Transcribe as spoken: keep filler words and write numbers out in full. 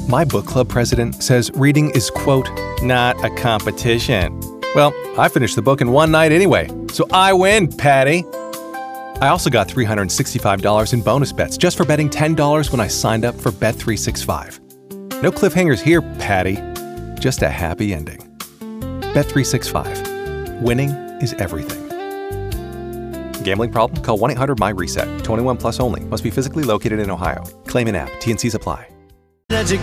My book club president says reading is, quote, not a competition. Well, I finished the book in one night anyway, so I win, Patty. I also got three hundred sixty-five dollars in bonus bets just for betting ten dollars when I signed up for Bet three sixty-five. No cliffhangers here, Patty. Just a happy ending. Bet three sixty-five. Winning is everything. Gambling problem? Call one eight hundred my reset. twenty-one plus only. Must be physically located in Ohio. Claim in app. T and Cs apply. Education.